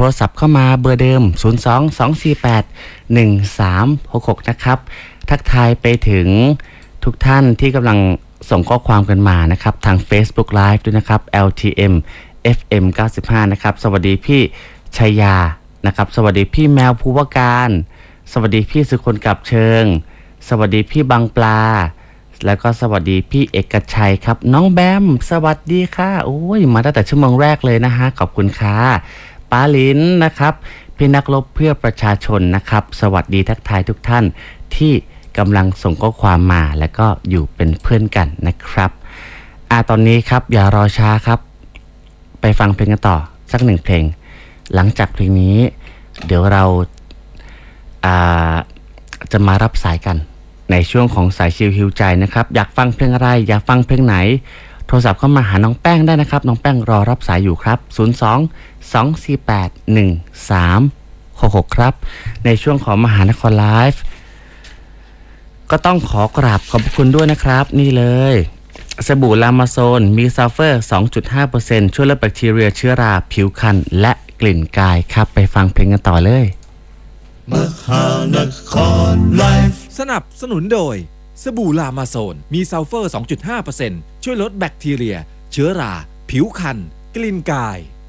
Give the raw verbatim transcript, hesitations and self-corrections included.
รศัพท์เข้ามาเบอร์เดิมศูนย์ สอง สอง สี่ แปด หนึ่ง สาม หก หกนะครับทักทายไปถึงทุกท่านที่กำลังส่งข้อความกันมานะครับทาง Facebook Live ด้วยนะครับ แอล ที เอ็ม เอฟ เอ็ม เก้าสิบห้านะครับสวัสดีพี่ชัยยานะครับสวัสดีพี่แมวภูวการสวัสดีพี่สุคนกับเชิงสวัสดีพี่บางปลาแล้วก็สวัสดีพี่เอกชัยครับน้องแบมสวัสดีค่ะโอ้ยมาตั้งแต่ชั่วโมงแรกเลยนะฮะขอบคุณค่ะป้าลินนะครับพี่นักรบเพื่อประชาชนนะครับสวัสดีทักทายทุกท่านที่กำลังส่งข้อความมาแล้วก็อยู่เป็นเพื่อนกันนะครับอ่าตอนนี้ครับอย่ารอช้าครับไปฟังเพลงกันต่อสักหนึ่งเพลงหลังจากเพลงนี้เดี๋ยวเราอ่าจะมารับสายกันในช่วงของสายชิลฮิวใจนะครับอยากฟังเพลงอะไรอยากฟังเพลงไหนโทรศัพท์เข้ามาหาน้องแป้งได้นะครับน้องแป้งรอรับสายอยู่ครับศูนย์ สอง สอง สี่ แปด หนึ่ง สาม หก หกครับในช่วงของมหานครไลฟ์ก็ต้องขอกราบขอบคุณด้วยนะครับนี่เลยสบู่ลามาโซนมีซัลเฟอร์ สองจุดห้าเปอร์เซ็นต์ ช่วยลดแบคทีเรียเชื้อราผิวคันและกลิ่นกายครับไปฟังเพลงกันต่อเลยมหานครไลฟ์สนับสนุนโดยสบู่ลามาโซนมีซัลเฟอร์ สองจุดห้าเปอร์เซ็นต์ ช่วยลดแบคทีเรียเชื้อราผิวคันกลิ่นกาย